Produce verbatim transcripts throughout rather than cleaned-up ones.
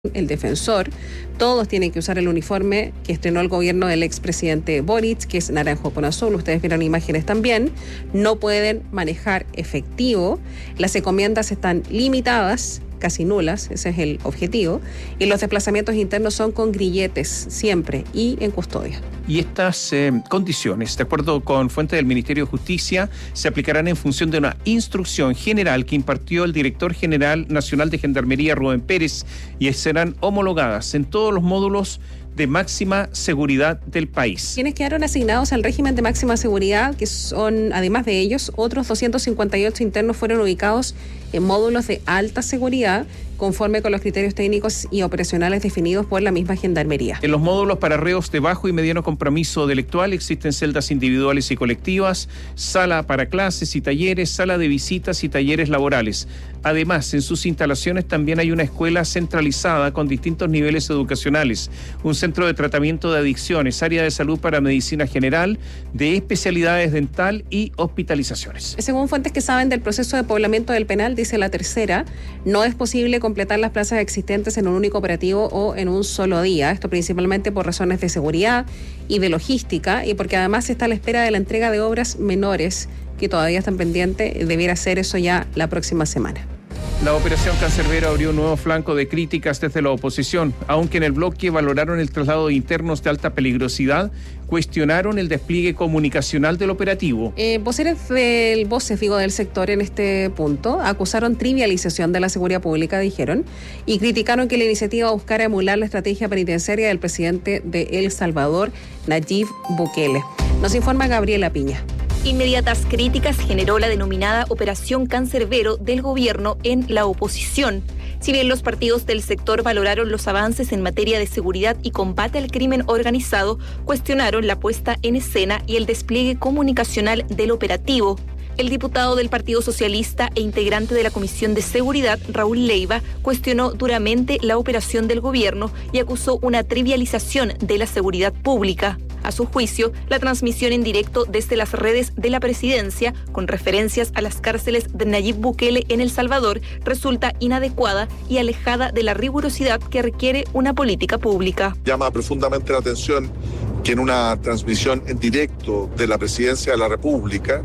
el defensor, todos tienen que usar el uniforme que estrenó el gobierno del expresidente Boric, que es naranjo con azul, ustedes vieron imágenes también, no pueden manejar efectivo, las encomiendas están limitadas, casi nulas, ese es el objetivo, y los desplazamientos internos son con grilletes, siempre, y en custodia. Y estas eh, condiciones, de acuerdo con fuentes del Ministerio de Justicia, se aplicarán en función de una instrucción general que impartió el director general nacional de Gendarmería, Rubén Pérez, y serán homologadas en todos los módulos de máxima seguridad del país. Quienes quedaron asignados al régimen de máxima seguridad, que son, además de ellos, otros doscientos cincuenta y ocho internos fueron ubicados en módulos de alta seguridad, conforme con los criterios técnicos y operacionales definidos por la misma Gendarmería. En los módulos para reos de bajo y mediano compromiso delictual existen celdas individuales y colectivas, sala para clases y talleres, sala de visitas y talleres laborales. Además, en sus instalaciones también hay una escuela centralizada con distintos niveles educacionales, un centro de tratamiento de adicciones, área de salud para medicina general, de especialidades dental y hospitalizaciones. Según fuentes que saben del proceso de poblamiento del penal, dice la tercera, no es posible completar las plazas existentes en un único operativo o en un solo día. Esto principalmente por razones de seguridad y de logística, y porque además se está a la espera de la entrega de obras menores que todavía están pendientes. Debiera hacer eso ya la próxima semana. La operación Cancerbero abrió un nuevo flanco de críticas desde la oposición. Aunque en el bloque valoraron el traslado de internos de alta peligrosidad, cuestionaron el despliegue comunicacional del operativo. Eh, voceres del voces, digo, del sector en este punto acusaron trivialización de la seguridad pública, dijeron, y criticaron que la iniciativa buscara emular la estrategia penitenciaria del presidente de El Salvador, Nayib Bukele. Nos informa Gabriela Piña. Inmediatas críticas generó la denominada Operación Cancerbero del gobierno en la oposición. Si bien los partidos del sector valoraron los avances en materia de seguridad y combate al crimen organizado, cuestionaron la puesta en escena y el despliegue comunicacional del operativo. El diputado del Partido Socialista e integrante de la Comisión de Seguridad, Raúl Leiva, cuestionó duramente la operación del gobierno y acusó una trivialización de la seguridad pública. A su juicio, la transmisión en directo desde las redes de la presidencia, con referencias a las cárceles de Nayib Bukele en El Salvador, resulta inadecuada y alejada de la rigurosidad que requiere una política pública. Llama profundamente la atención que en una transmisión en directo de la presidencia de la República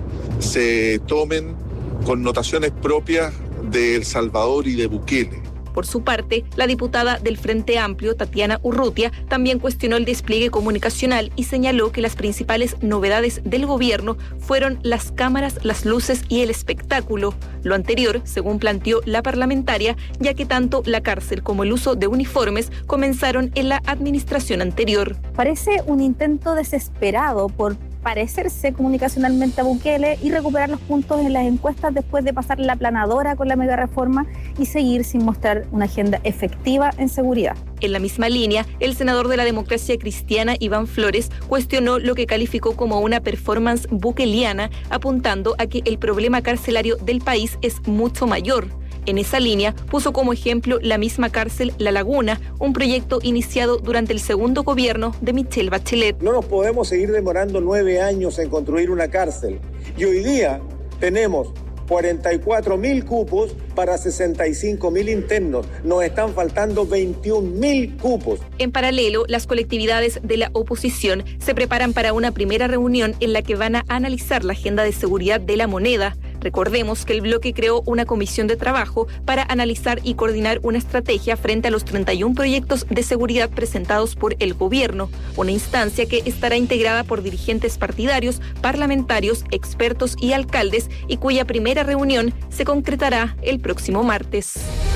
se tomen connotaciones propias de El Salvador y de Bukele. Por su parte, la diputada del Frente Amplio, Tatiana Urrutia, también cuestionó el despliegue comunicacional y señaló que las principales novedades del gobierno fueron las cámaras, las luces y el espectáculo. Lo anterior, según planteó la parlamentaria, ya que tanto la cárcel como el uso de uniformes comenzaron en la administración anterior. Parece un intento desesperado por parecerse comunicacionalmente a Bukele y recuperar los puntos en las encuestas después de pasar la aplanadora con la mega reforma y seguir sin mostrar una agenda efectiva en seguridad. En la misma línea, el senador de la Democracia Cristiana, Iván Flores, cuestionó lo que calificó como una performance bukeliana, apuntando a que el problema carcelario del país es mucho mayor. En esa línea, puso como ejemplo la misma cárcel La Laguna, un proyecto iniciado durante el segundo gobierno de Michelle Bachelet. No nos podemos seguir demorando nueve años en construir una cárcel. Y hoy día tenemos cuarenta y cuatro mil cupos para sesenta y cinco mil internos. Nos están faltando veintiún mil cupos. En paralelo, las colectividades de la oposición se preparan para una primera reunión en la que van a analizar la agenda de seguridad de la moneda. Recordemos que el bloque creó una comisión de trabajo para analizar y coordinar una estrategia frente a los treinta y un proyectos de seguridad presentados por el gobierno, una instancia que estará integrada por dirigentes partidarios, parlamentarios, expertos y alcaldes, y cuya primera reunión se concretará el próximo martes.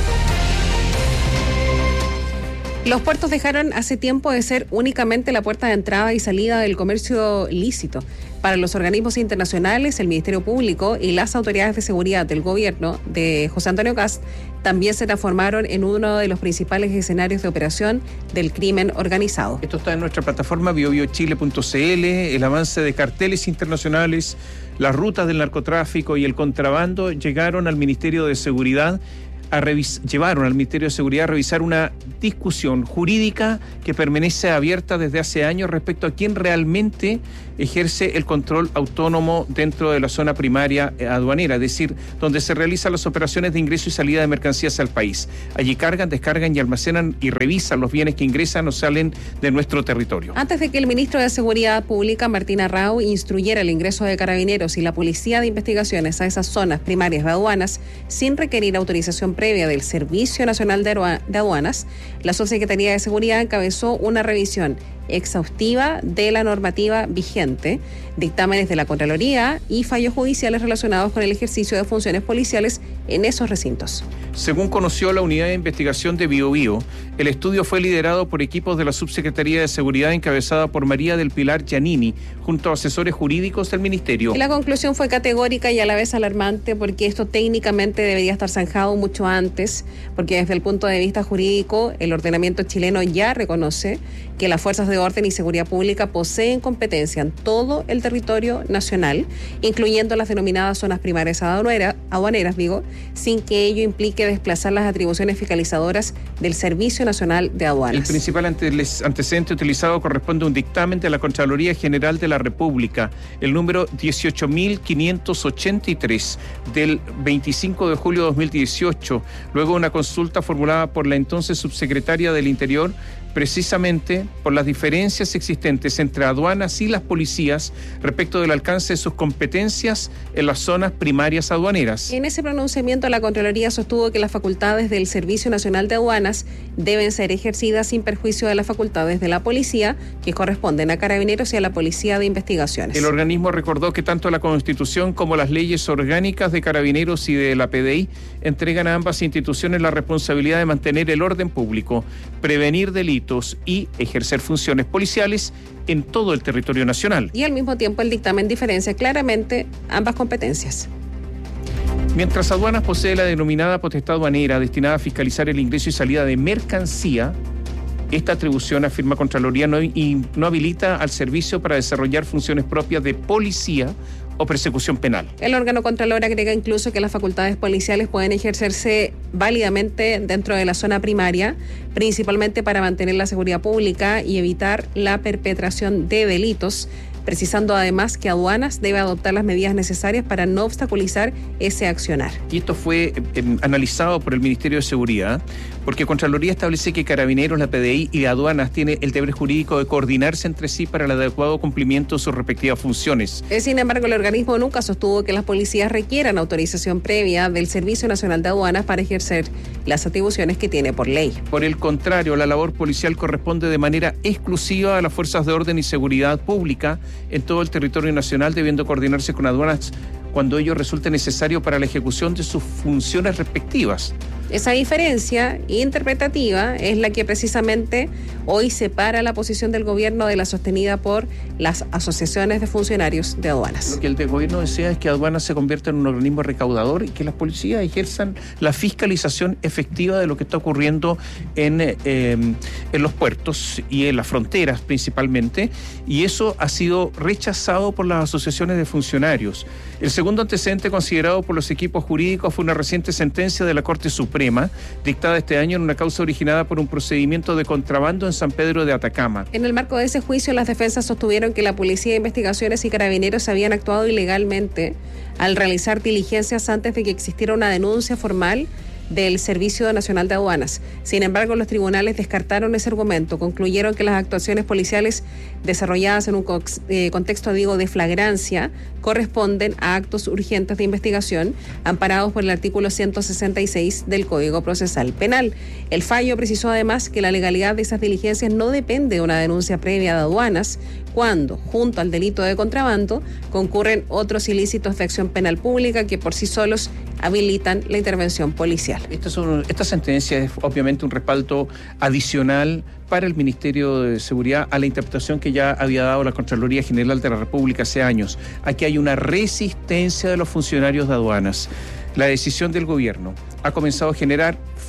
Los puertos dejaron hace tiempo de ser únicamente la puerta de entrada y salida del comercio lícito. Para los organismos internacionales, el Ministerio Público y las autoridades de seguridad del gobierno de José Antonio Kast también se transformaron en uno de los principales escenarios de operación del crimen organizado. Esto está en nuestra plataforma bio bio chile punto c l. El avance de carteles internacionales, las rutas del narcotráfico y el contrabando llegaron al Ministerio de Seguridad a revis- llevaron al Ministerio de Seguridad a revisar una discusión jurídica que permanece abierta desde hace años respecto a quién realmente ejerce el control autónomo dentro de la zona primaria aduanera, es decir, donde se realizan las operaciones de ingreso y salida de mercancías al país. Allí cargan, descargan y almacenan y revisan los bienes que ingresan o salen de nuestro territorio. Antes de que el ministro de Seguridad Pública, Martín Arrau, instruyera el ingreso de carabineros y la Policía de Investigaciones a esas zonas primarias de aduanas sin requerir autorización previa del Servicio Nacional de Aduanas, la Subsecretaría de Seguridad encabezó una revisión exhaustiva de la normativa vigente, dictámenes de la Contraloría y fallos judiciales relacionados con el ejercicio de funciones policiales en esos recintos. Según conoció la Unidad de Investigación de Biobío, el estudio fue liderado por equipos de la Subsecretaría de Seguridad encabezada por María del Pilar Giannini, junto a asesores jurídicos del Ministerio. La conclusión fue categórica y a la vez alarmante, porque esto técnicamente debería estar zanjado mucho antes, porque desde el punto de vista jurídico, el ordenamiento chileno ya reconoce que las fuerzas de orden y seguridad pública poseen competencia en todo el territorio nacional, incluyendo las denominadas zonas primarias aduaneras, aduaneras, digo, sin que ello implique desplazar las atribuciones fiscalizadoras del Servicio Nacional de Aduanas. El principal antecedente utilizado corresponde a un dictamen de la Contraloría General de la República, el número dieciocho mil quinientos ochenta y tres del veinticinco de julio de dos mil dieciocho, luego de una consulta formulada por la entonces subsecretaria del Interior, precisamente por las diferencias existentes entre aduanas y las policías respecto del alcance de sus competencias en las zonas primarias aduaneras. En ese pronunciamiento, la Contraloría sostuvo que las facultades del Servicio Nacional de Aduanas deben ser ejercidas sin perjuicio de las facultades de la policía, que corresponden a Carabineros y a la Policía de Investigaciones. El organismo recordó que tanto la Constitución como las leyes orgánicas de Carabineros y de la P D I entregan a ambas instituciones la responsabilidad de mantener el orden público, prevenir delitos y ejercer funciones policiales en todo el territorio nacional. Y al mismo tiempo el dictamen diferencia claramente ambas competencias. Mientras Aduanas posee la denominada potestad aduanera destinada a fiscalizar el ingreso y salida de mercancía, esta atribución, afirma Contraloría, no, y no habilita al servicio para desarrollar funciones propias de policía o persecución penal. El órgano Contralor agrega incluso que las facultades policiales pueden ejercerse válidamente dentro de la zona primaria, principalmente para mantener la seguridad pública y evitar la perpetración de delitos, precisando además que Aduanas debe adoptar las medidas necesarias para no obstaculizar ese accionar. Y esto fue eh, analizado por el Ministerio de Seguridad, porque Contraloría establece que Carabineros, la P D I y Aduanas tiene el deber jurídico de coordinarse entre sí para el adecuado cumplimiento de sus respectivas funciones. Sin embargo, el organismo nunca sostuvo que las policías requieran autorización previa del Servicio Nacional de Aduanas para ejercer las atribuciones que tiene por ley. Por el contrario, la labor policial corresponde de manera exclusiva a las fuerzas de orden y seguridad pública en todo el territorio nacional, debiendo coordinarse con aduanas cuando ello resulte necesario para la ejecución de sus funciones respectivas. Esa diferencia interpretativa es la que precisamente hoy separa la posición del gobierno de la sostenida por las asociaciones de funcionarios de aduanas. Lo que el de gobierno desea es que aduanas se convierta en un organismo recaudador y que las policías ejerzan la fiscalización efectiva de lo que está ocurriendo en, eh, en los puertos y en las fronteras principalmente, y eso ha sido rechazado por las asociaciones de funcionarios. El segundo antecedente considerado por los equipos jurídicos fue una reciente sentencia de la Corte Suprema, dictada este año en una causa originada por un procedimiento de contrabando en San Pedro de Atacama. En el marco de ese juicio, las defensas sostuvieron que la Policía de Investigaciones y Carabineros habían actuado ilegalmente al realizar diligencias antes de que existiera una denuncia formal del Servicio Nacional de Aduanas. Sin embargo, los tribunales descartaron ese argumento, concluyeron que las actuaciones policiales desarrolladas en un eh, contexto, digo, de flagrancia, corresponden a actos urgentes de investigación amparados por el artículo ciento sesenta y seis del Código Procesal Penal. El fallo precisó además que la legalidad de esas diligencias no depende de una denuncia previa de aduanas, cuando, junto al delito de contrabando, concurren otros ilícitos de acción penal pública que por sí solos habilitan la intervención policial. Esta, es un, esta sentencia es obviamente un respaldo adicional para el Ministerio de Seguridad a la interpretación que ya había dado la Contraloría General de la República hace años. Aquí hay una resistencia de los funcionarios de aduanas. La decisión del gobierno ha comenzado a generar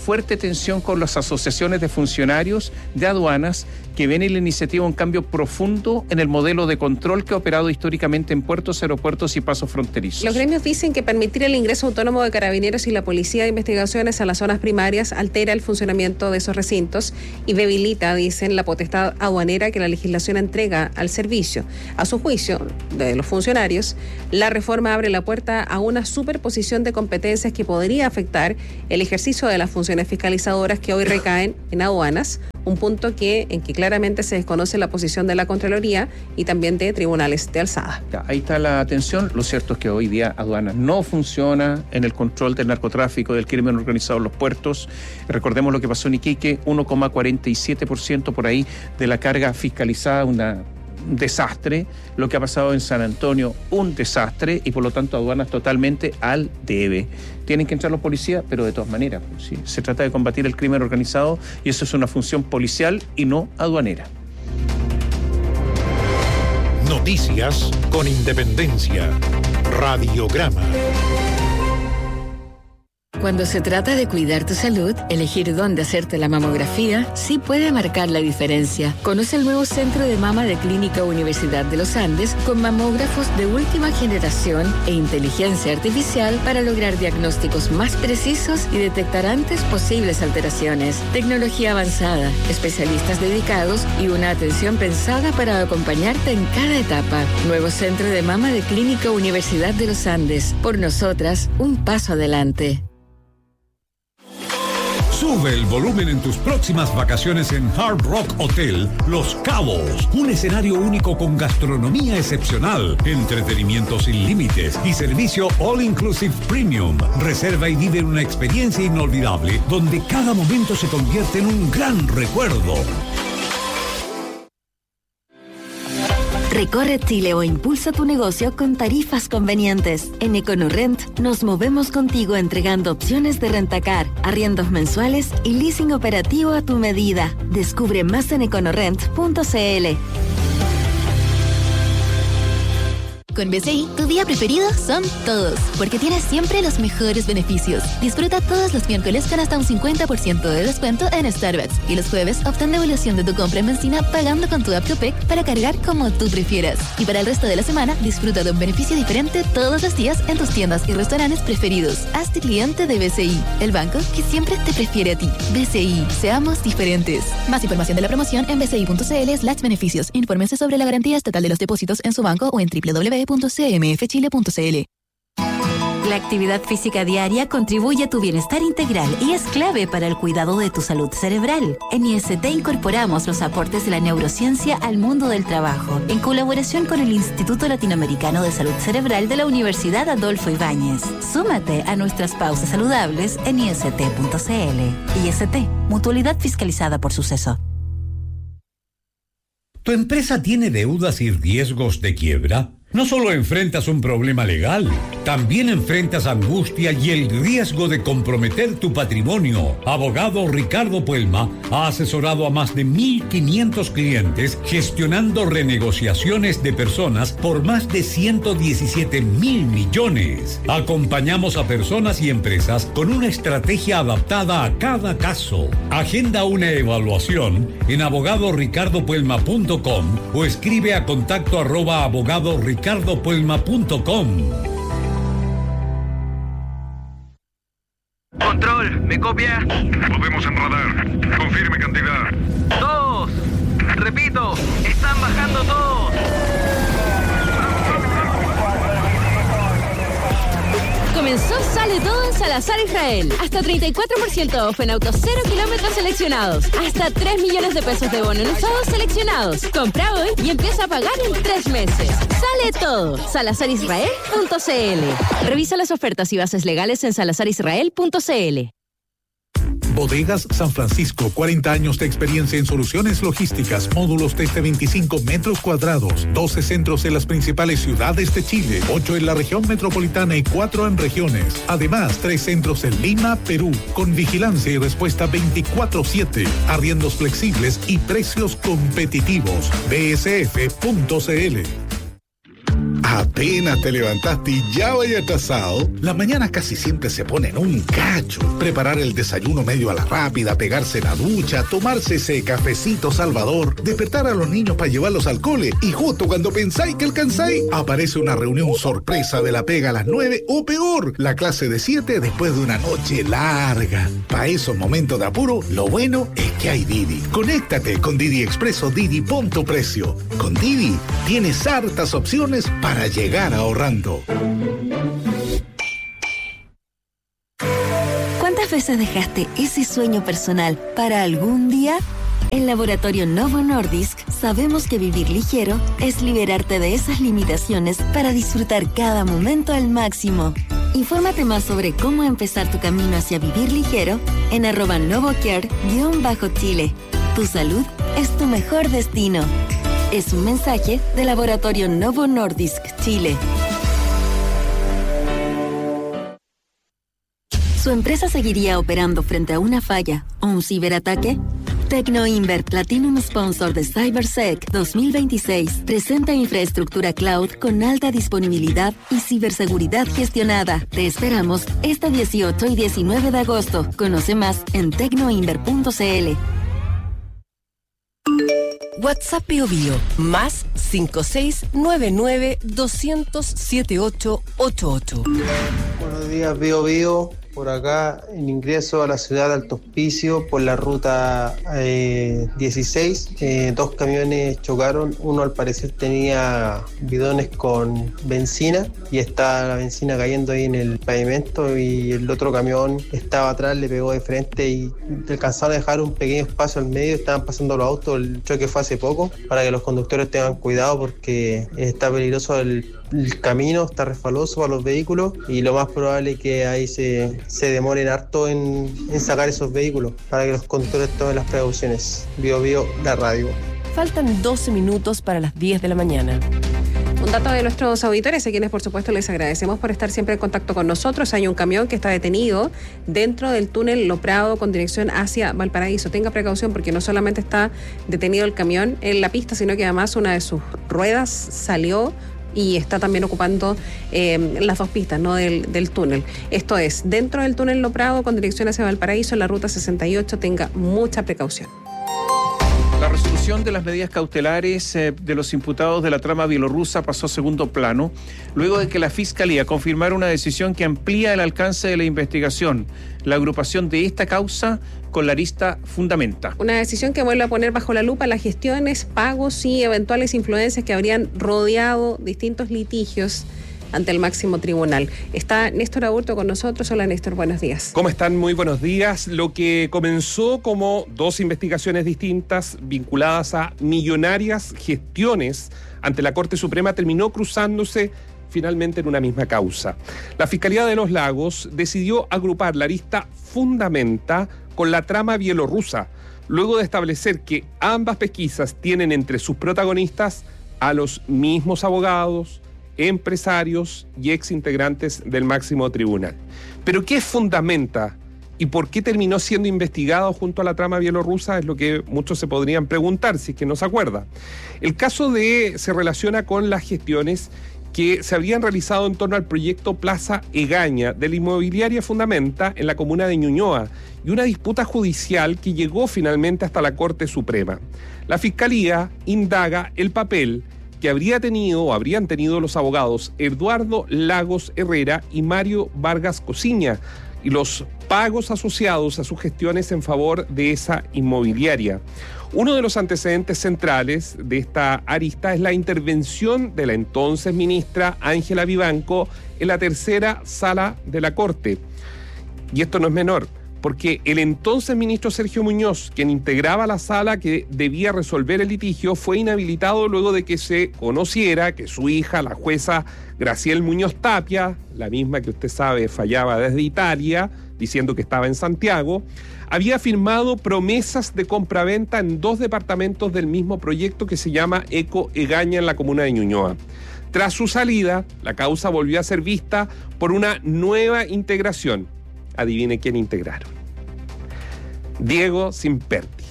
fuerte tensión con las asociaciones de funcionarios de aduanas que ven en la iniciativa un cambio profundo en el modelo de control que ha operado históricamente en puertos, aeropuertos y pasos fronterizos. Los gremios dicen que permitir el ingreso autónomo de carabineros y la policía de investigaciones a las zonas primarias altera el funcionamiento de esos recintos y debilita, dicen, la potestad aduanera que la legislación entrega al servicio. A su juicio, de los funcionarios, la reforma abre la puerta a una superposición de competencias que podría afectar el ejercicio de las funciones fiscalizadoras que hoy recaen en aduanas, un punto que en que claramente se desconoce la posición de la Contraloría y también de tribunales de alzada. Ya, ahí está la atención. Lo cierto es que hoy día aduanas no funciona en el control del narcotráfico, del crimen organizado en los puertos. Recordemos lo que pasó en Iquique, uno coma cuarenta y siete por ciento por ahí de la carga fiscalizada, una un desastre. Lo que ha pasado en San Antonio, un desastre, y por lo tanto aduanas totalmente al debe. Tienen que entrar los policías, pero de todas maneras, ¿sí? Se trata de combatir el crimen organizado y eso es una función policial y no aduanera. Noticias con independencia. Radiograma. Cuando se trata de cuidar tu salud, elegir dónde hacerte la mamografía sí puede marcar la diferencia. Conoce el nuevo Centro de Mama de Clínica Universidad de los Andes con mamógrafos de última generación e inteligencia artificial para lograr diagnósticos más precisos y detectar antes posibles alteraciones. Tecnología avanzada, especialistas dedicados y una atención pensada para acompañarte en cada etapa. Nuevo Centro de Mama de Clínica Universidad de los Andes. Por nosotras, un paso adelante. Sube el volumen en tus próximas vacaciones en Hard Rock Hotel Los Cabos. Un escenario único con gastronomía excepcional, entretenimiento sin límites y servicio All Inclusive Premium. Reserva y vive una experiencia inolvidable donde cada momento se convierte en un gran recuerdo. Recorre Chile o impulsa tu negocio con tarifas convenientes. En EconoRent nos movemos contigo entregando opciones de rentacar, arriendos mensuales y leasing operativo a tu medida. Descubre más en econorent punto c l. Con B C I, tu día preferido son todos, porque tienes siempre los mejores beneficios. Disfruta todos los miércoles con hasta un cincuenta por ciento de descuento en Starbucks y los jueves obtén devolución de tu compra en benzina pagando con tu app Copec para cargar como tú prefieras. Y para el resto de la semana, disfruta de un beneficio diferente todos los días en tus tiendas y restaurantes preferidos. Hazte cliente de B C I, el banco que siempre te prefiere a ti. B C I, seamos diferentes. Más información de la promoción en bci punto c l slash beneficios. Infórmense sobre la garantía estatal de los depósitos en su banco o en doble u doble u doble u punto c m f chile punto c l. La actividad física diaria contribuye a tu bienestar integral y es clave para el cuidado de tu salud cerebral. En I S T incorporamos los aportes de la neurociencia al mundo del trabajo, en colaboración con el Instituto Latinoamericano de Salud Cerebral de la Universidad Adolfo Ibáñez. Súmate a nuestras pausas saludables en i s t punto c l. I S T, mutualidad fiscalizada por Suceso. ¿Tu empresa tiene deudas y riesgos de quiebra? No solo enfrentas un problema legal, también enfrentas angustia y el riesgo de comprometer tu patrimonio. Abogado Ricardo Puelma ha asesorado a más de mil quinientos clientes gestionando renegociaciones de personas por más de ciento diecisiete mil millones. Acompañamos a personas y empresas con una estrategia adaptada a cada caso. Agenda una evaluación en abogado ricardo puelma punto com o escribe a contacto arroba abogado ricardo puelma punto com. Control, ¿me copia? Podemos en radar. Confirme cantidad. Todos. Repito, están bajando todos. Comenzó Sale Todo en Salazar Israel. Hasta treinta y cuatro por ciento off en autos cero kilómetros seleccionados. Hasta tres millones de pesos de bono en usados seleccionados. Compra hoy y empieza a pagar en tres meses. Sale Todo. salazar israel punto c l. Revisa las ofertas y bases legales en salazar israel punto c l. Bodegas San Francisco, cuarenta años de experiencia en soluciones logísticas, módulos desde veinticinco metros cuadrados, doce centros en las principales ciudades de Chile, ocho en la región metropolitana y cuatro en regiones. Además, tres centros en Lima, Perú, con vigilancia y respuesta veinticuatro siete, arriendos flexibles y precios competitivos. b s f punto c l. Apenas te levantaste y ya vaya atrasado. Las mañanas casi siempre se ponen un cacho. Preparar el desayuno medio a la rápida, pegarse la ducha, tomarse ese cafecito salvador, despertar a los niños para llevarlos al cole y justo cuando pensáis que alcanzáis, aparece una reunión sorpresa de la pega a las nueve o peor, la clase de siete después de una noche larga. Para esos momentos de apuro, lo bueno es que hay Didi. Conéctate con Didi Expreso Didi, pon tu precio. Con Didi tienes hartas opciones para llegar ahorrando. ¿Cuántas veces dejaste ese sueño personal para algún día? En Laboratorio Novo Nordisk sabemos que vivir ligero es liberarte de esas limitaciones para disfrutar cada momento al máximo. Infórmate más sobre cómo empezar tu camino hacia vivir ligero en arroba novocare-chile. Tu salud es tu mejor destino. Es un mensaje de Laboratorio Novo Nordisk Chile. ¿Su empresa seguiría operando frente a una falla o un ciberataque? TecnoInver Platinum Sponsor de CyberSec dos mil veintiséis presenta infraestructura cloud con alta disponibilidad y ciberseguridad gestionada. Te esperamos este dieciocho y diecinueve de agosto. Conoce más en tecnoinver punto c l. WhatsApp Bio Bio, más cinco seis nueve nueve dos cero cero siete ocho ocho ocho. Buenos días, Bio Bio. Por acá, en ingreso a la ciudad de Alto Hospicio por la ruta eh, dieciséis, eh, dos camiones chocaron. Uno al parecer tenía bidones con benzina y está la benzina cayendo ahí en el pavimento, y el otro camión estaba atrás, le pegó de frente y alcanzaron a dejar un pequeño espacio al medio. Estaban pasando los autos, el choque fue hace poco, para que los conductores tengan cuidado porque está peligroso el, el camino, está resbaloso para los vehículos, y lo más probable es que ahí se se demoren harto en, en sacar esos vehículos, para que los conductores tomen las precauciones. Bio Bio, la radio. Faltan doce minutos para las diez de la mañana. Un dato de nuestros auditores, a quienes por supuesto les agradecemos por estar siempre en contacto con nosotros. Hay un camión que está detenido dentro del túnel Lo Prado con dirección hacia Valparaíso. Tenga precaución porque no solamente está detenido el camión en la pista, sino que además una de sus ruedas salió y está también ocupando eh, las dos pistas, ¿no?, del, del túnel. Esto es, dentro del túnel Lo Prado con dirección hacia Valparaíso, en la ruta sesenta y ocho, tenga mucha precaución. La resolución de las medidas cautelares eh, de los imputados de la trama bielorrusa pasó a segundo plano, luego de que la Fiscalía confirmara una decisión que amplía el alcance de la investigación, la agrupación de esta causa con la arista Fundamenta. Una decisión que vuelve a poner bajo la lupa las gestiones, pagos y eventuales influencias que habrían rodeado distintos litigios ante el máximo tribunal. Está Néstor Aburto con nosotros. Hola Néstor, buenos días. ¿Cómo están? Muy buenos días. Lo que comenzó como dos investigaciones distintas vinculadas a millonarias gestiones ante la Corte Suprema terminó cruzándose finalmente en una misma causa. La Fiscalía de los Lagos decidió agrupar la arista Fundamenta con la trama bielorrusa, luego de establecer que ambas pesquisas tienen entre sus protagonistas a los mismos abogados, empresarios y exintegrantes del máximo tribunal. ¿Pero qué Fundamenta y por qué terminó siendo investigado junto a la trama bielorrusa? Es lo que muchos se podrían preguntar, si es que no se acuerda. El caso de se relaciona con las gestiones que se habían realizado en torno al proyecto Plaza Egaña de la inmobiliaria Fundamenta en la comuna de Ñuñoa, y una disputa judicial que llegó finalmente hasta la Corte Suprema. La Fiscalía indaga el papel que habría tenido o habrían tenido los abogados Eduardo Lagos Herrera y Mario Vargas Cosiña, y los pagos asociados a sus gestiones en favor de esa inmobiliaria. Uno de los antecedentes centrales de esta arista es la intervención de la entonces ministra Ángela Vivanco en la tercera sala de la Corte. Y esto no es menor, porque el entonces ministro Sergio Muñoz, quien integraba la sala que debía resolver el litigio, fue inhabilitado luego de que se conociera que su hija, la jueza Graciel Muñoz Tapia, la misma que usted sabe fallaba desde Italia, diciendo que estaba en Santiago, había firmado promesas de compraventa en dos departamentos del mismo proyecto que se llama Eco Egaña en la comuna de Ñuñoa. Tras su salida, la causa volvió a ser vista por una nueva integración. Adivine quién integraron. Diego Simperti,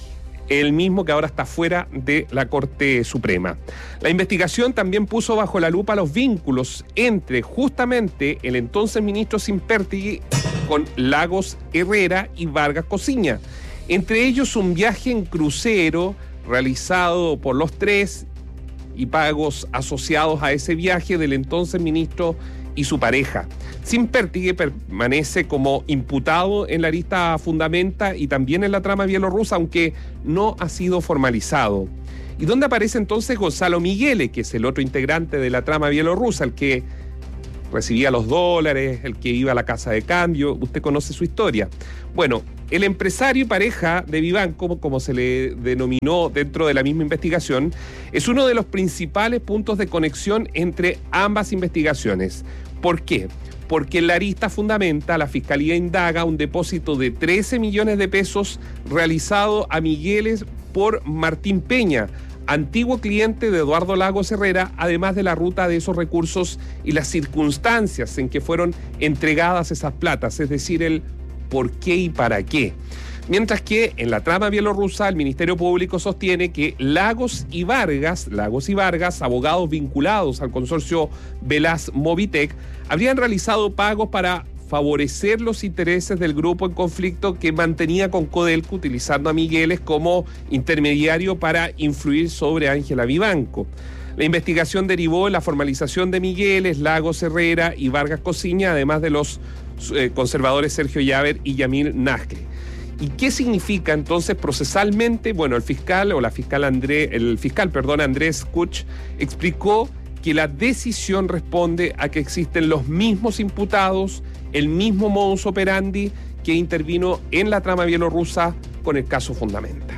el mismo que ahora está fuera de la Corte Suprema. La investigación también puso bajo la lupa los vínculos entre justamente el entonces ministro Simpertigui con Lagos Herrera y Vargas Cosiña. Entre ellos un viaje en crucero realizado por los tres y pagos asociados a ese viaje del entonces ministro y su pareja. Simpertigui permanece como imputado en la lista Fundamenta y también en la trama bielorrusa, aunque no ha sido formalizado. ¿Y dónde aparece entonces Gonzalo Miguele, que es el otro integrante de la trama bielorrusa, el que recibía los dólares, el que iba a la casa de cambio? Usted conoce su historia. Bueno, el empresario y pareja de Vivanco, como se le denominó dentro de la misma investigación, es uno de los principales puntos de conexión entre ambas investigaciones. ¿Por qué? Porque en la arista Fundamenta la Fiscalía indaga un depósito de trece millones de pesos realizado a Migueles por Martín Peña, antiguo cliente de Eduardo Lagos Herrera, además de la ruta de esos recursos y las circunstancias en que fueron entregadas esas platas, es decir, el por qué y para qué. Mientras que en la trama bielorrusa el Ministerio Público sostiene que Lagos y Vargas, Lagos y Vargas, abogados vinculados al consorcio Velaz Movitec, habrían realizado pagos para favorecer los intereses del grupo en conflicto que mantenía con Codelco, utilizando a Migueles como intermediario para influir sobre Ángela Vivanco. La investigación derivó en la formalización de Migueles, Lagos Herrera y Vargas Cosiña, además de los eh, conservadores Sergio Llaver y Yamil Nascle. ¿Y qué significa entonces procesalmente? Bueno, el fiscal o la fiscal André, el fiscal, perdón, Andrés Kuch explicó que la decisión responde a que existen los mismos imputados, el mismo modus operandi que intervino en la trama bielorrusa con el caso Fundamenta.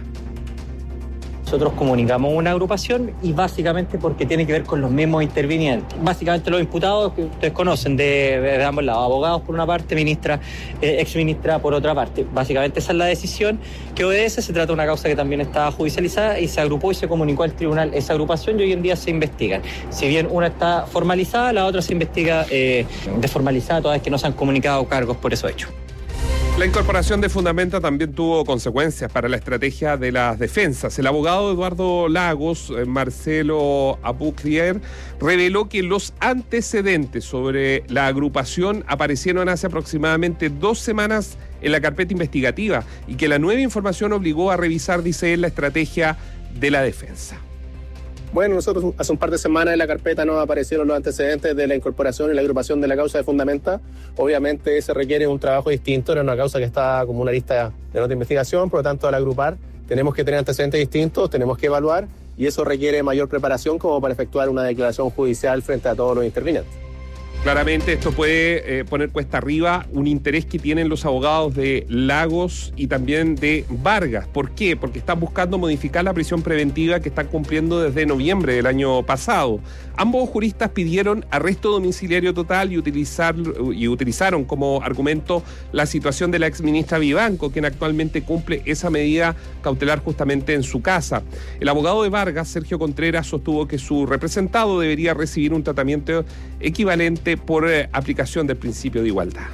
Nosotros comunicamos una agrupación y básicamente porque tiene que ver con los mismos intervinientes. Básicamente los imputados que ustedes conocen de, de ambos lados, abogados por una parte, ministra, eh, exministra por otra parte. Básicamente esa es la decisión que obedece. Se trata de una causa que también está judicializada y se agrupó y se comunicó al tribunal esa agrupación y hoy en día se investigan. Si bien una está formalizada, la otra se investiga eh, desformalizada, toda vez que no se han comunicado cargos por esos hechos. La incorporación de Fundamenta también tuvo consecuencias para la estrategia de las defensas. El abogado Eduardo Lagos, Marcelo Apucrier, reveló que los antecedentes sobre la agrupación aparecieron hace aproximadamente dos semanas en la carpeta investigativa y que la nueva información obligó a revisar, dice él, la estrategia de la defensa. Bueno, nosotros hace un par de semanas en la carpeta nos aparecieron los antecedentes de la incorporación y la agrupación de la causa de Fundamenta. Obviamente se requiere un trabajo distinto, era una causa que está como una lista de nota de investigación, por lo tanto al agrupar tenemos que tener antecedentes distintos, tenemos que evaluar y eso requiere mayor preparación como para efectuar una declaración judicial frente a todos los intervinientes. Claramente esto puede eh, poner cuesta arriba un interés que tienen los abogados de Lagos y también de Vargas. ¿Por qué? Porque están buscando modificar la prisión preventiva que están cumpliendo desde noviembre del año pasado. Ambos juristas pidieron arresto domiciliario total y, utilizar, y utilizaron como argumento la situación de la exministra Vivanco, quien actualmente cumple esa medida cautelar justamente en su casa. El abogado de Vargas, Sergio Contreras, sostuvo que su representado debería recibir un tratamiento equivalente por eh, aplicación del principio de igualdad.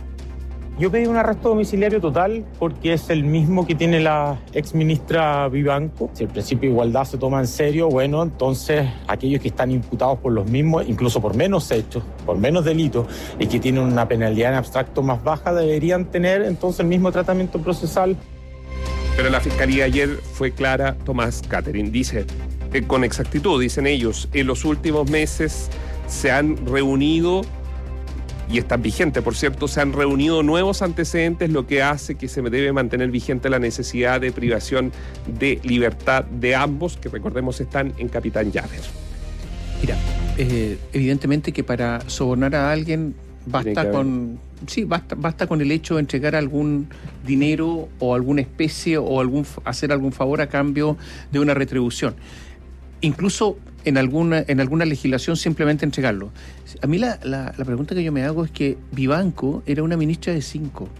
Yo pedí un arresto domiciliario total porque es el mismo que tiene la exministra Vivanco. Si el principio de igualdad se toma en serio, bueno, entonces aquellos que están imputados por los mismos, incluso por menos hechos, por menos delitos, y que tienen una penalidad en abstracto más baja, deberían tener entonces el mismo tratamiento procesal. Pero la Fiscalía ayer fue clara, Tomás Catherine, dice, eh, con exactitud, dicen ellos, en los últimos meses se han reunido, y están vigentes, por cierto, se han reunido nuevos antecedentes, lo que hace que se debe mantener vigente la necesidad de privación de libertad de ambos, que recordemos están en Capitán Llaver. Mira, eh, evidentemente que para sobornar a alguien basta con, sí, basta, basta con el hecho de entregar algún dinero o alguna especie o algún hacer algún favor a cambio de una retribución. Incluso en alguna, en alguna legislación simplemente entregarlo. A mí la, la, la pregunta que yo me hago es que Vivanco era una ministra de cinco.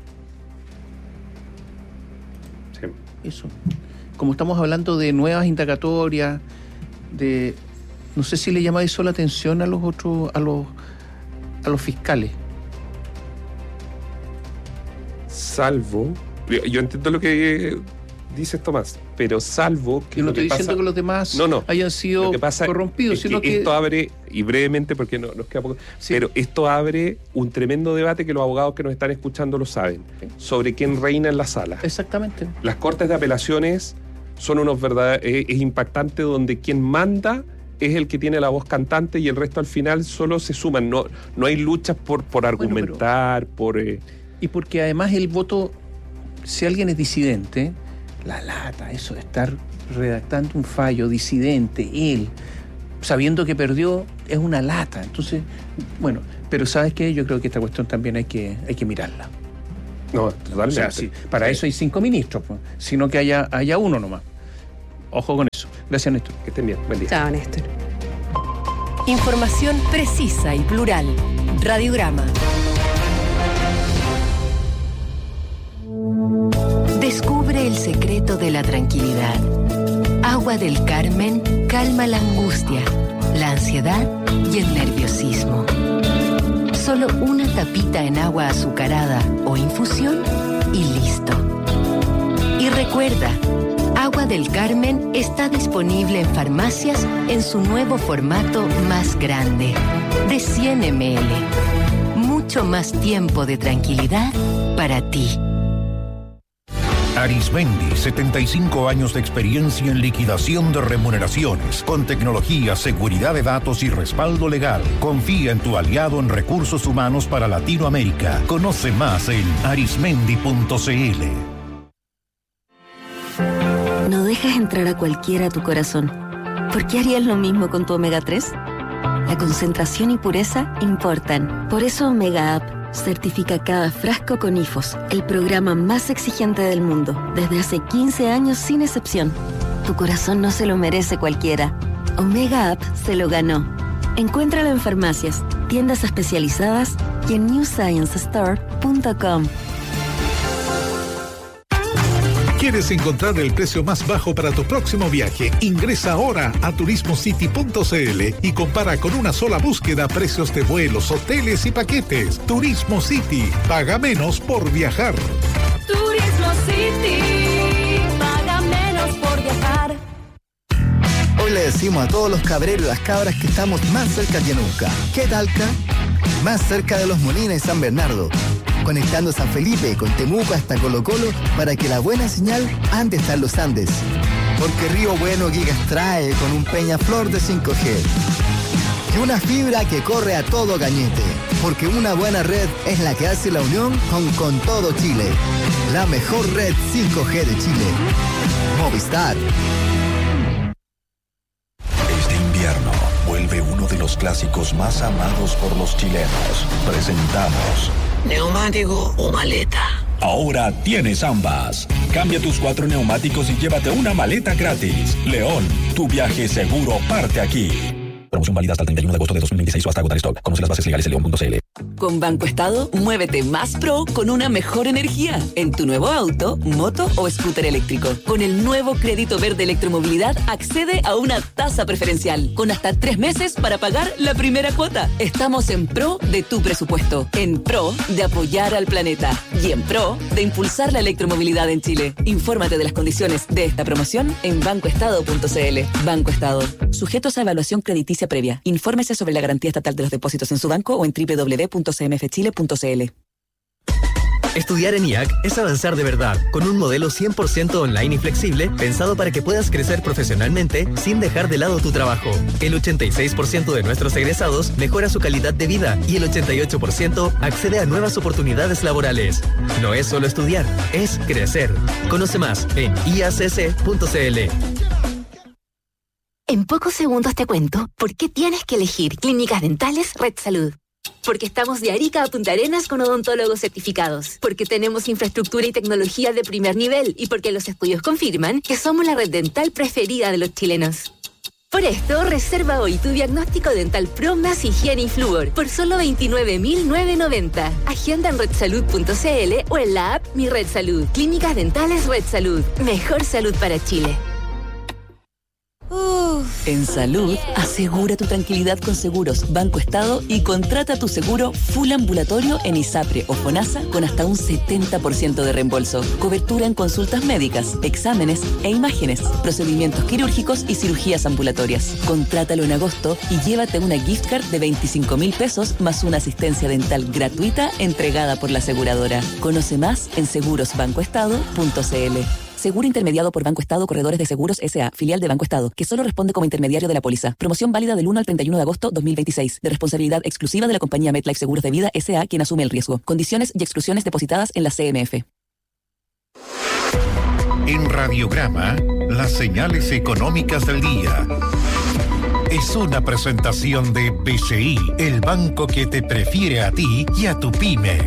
Sí. Eso. Como estamos hablando de nuevas indagatorias, de no sé si le llama eso la atención a los otros, a los a los fiscales. Salvo, yo, yo entiendo lo que dices Tomás, pero salvo que... Yo no lo estoy que diciendo pasa, que los demás no, no, hayan sido lo que pasa corrompidos, es que sino que... esto abre, y brevemente porque no, nos queda poco, sí. pero esto abre un tremendo debate que los abogados que nos están escuchando lo saben, sí. sobre quién reina en la sala. Exactamente. Las cortes de apelaciones son unos verdad, es, es impactante donde quien manda es el que tiene la voz cantante y el resto al final solo se suman. No, no hay luchas por, por argumentar, bueno, pero, por... Eh... Y porque además el voto, si alguien es disidente, la lata, eso de estar redactando un fallo, disidente, él, sabiendo que perdió, es una lata. Entonces, bueno, pero ¿sabes qué? Yo creo que esta cuestión también hay que, hay que mirarla. No, totalmente. O sea, sí, para sí. eso hay cinco ministros, pues, sino que haya, haya uno nomás. Ojo con eso. Gracias, Néstor. Que estén bien. Buen día. Chao, Néstor. Información precisa y plural. Radiograma. Descubre el secreto de la tranquilidad. Agua del Carmen calma la angustia, la ansiedad y el nerviosismo. Solo una tapita en agua azucarada o infusión y listo. Y recuerda, Agua del Carmen está disponible en farmacias en su nuevo formato más grande, de cien mililitros. Mucho más tiempo de tranquilidad para ti. Arismendi, setenta y cinco años de experiencia en liquidación de remuneraciones, con tecnología, seguridad de datos y respaldo legal. Confía en tu aliado en recursos humanos para Latinoamérica. Conoce más en arismendi punto c l. No dejas entrar a cualquiera a tu corazón. ¿Por qué harías lo mismo con tu omega tres? La concentración y pureza importan. Por eso Omega Up certifica cada frasco con I F O S, el programa más exigente del mundo, desde hace quince años sin excepción. Tu corazón no se lo merece cualquiera. Omega Up se lo ganó. Encuéntralo en farmacias, tiendas especializadas y en new science store punto com. ¿Quieres encontrar el precio más bajo para tu próximo viaje? Ingresa ahora a turismo city punto c l y compara con una sola búsqueda precios de vuelos, hoteles y paquetes. Turismo City. Paga menos por viajar. Turismo City. Paga menos por viajar. Hoy le decimos a todos los cabreros y las cabras que estamos más cerca que nunca. ¿Qué talca? Más cerca de Los Molinos y San Bernardo. Conectando San Felipe con Temuco hasta Colo Colo para que la buena señal ande hasta los Andes. Porque Río Bueno Gigas trae con un Peñaflor de cinco G. Y una fibra que corre a todo gañete. Porque una buena red es la que hace la unión con, con todo Chile. La mejor red cinco G de Chile. Movistar. Este invierno vuelve uno de los clásicos más amados por los chilenos. Presentamos... ¿neumático o maleta? Ahora tienes ambas. Cambia tus cuatro neumáticos y llévate una maleta gratis. León, tu viaje seguro parte aquí. Promoción válida hasta el treinta y uno de agosto de dos mil veintiséis o hasta agotar stock. Conoce las bases legales en león punto c l. Con Banco Estado, muévete más pro con una mejor energía en tu nuevo auto, moto o scooter eléctrico. Con el nuevo crédito verde electromovilidad, accede a una tasa preferencial con hasta tres meses para pagar la primera cuota. Estamos en pro de tu presupuesto, en pro de apoyar al planeta y en pro de impulsar la electromovilidad en Chile. Infórmate de las condiciones de esta promoción en banco estado punto c l. Banco Estado. Sujetos a evaluación crediticia previa. Infórmese sobre la garantía estatal de los depósitos en su banco o en doble u doble u doble u punto c m f chile punto c l. Estudiar en I A C es avanzar de verdad, con un modelo cien por ciento online y flexible, pensado para que puedas crecer profesionalmente sin dejar de lado tu trabajo. El ochenta y seis por ciento de nuestros egresados mejora su calidad de vida y el ochenta y ocho por ciento accede a nuevas oportunidades laborales. No es solo estudiar, es crecer. Conoce más en i a c c punto c l. En pocos segundos te cuento por qué tienes que elegir Clínicas Dentales Red Salud. Porque estamos de Arica a Punta Arenas con odontólogos certificados. Porque tenemos infraestructura y tecnología de primer nivel. Y porque los estudios confirman que somos la red dental preferida de los chilenos. Por esto, reserva hoy tu diagnóstico dental Pro más higiene y flúor por solo veintinueve mil novecientos noventa. Agenda en red salud punto c l o en la app Mi Red Salud. Clínicas Dentales Red Salud. Mejor salud para Chile. Uf. En salud, asegura tu tranquilidad con Seguros Banco Estado y contrata tu seguro full ambulatorio en ISAPRE o FONASA con hasta un setenta por ciento de reembolso. Cobertura en consultas médicas, exámenes e imágenes, procedimientos quirúrgicos y cirugías ambulatorias. Contrátalo en agosto y llévate una gift card de veinticinco mil pesos más una asistencia dental gratuita entregada por la aseguradora. Conoce más en seguros banco estado punto c l. Seguro intermediado por Banco Estado Corredores de Seguros S A, filial de Banco Estado, que solo responde como intermediario de la póliza. Promoción válida del uno al treinta y uno de agosto dos mil veintiséis, de responsabilidad exclusiva de la compañía MetLife Seguros de Vida S A, quien asume el riesgo. Condiciones y exclusiones depositadas en la C M F. En Radiograma, las señales económicas del día. Es una presentación de B C I, el banco que te prefiere a ti y a tu pyme.